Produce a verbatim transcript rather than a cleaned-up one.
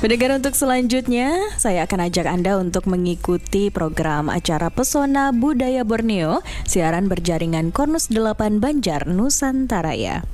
Pendengar, untuk selanjutnya saya akan ajak Anda untuk mengikuti program acara Pesona Budaya Borneo, siaran berjaringan Konus delapan Banjar Nusantara ya.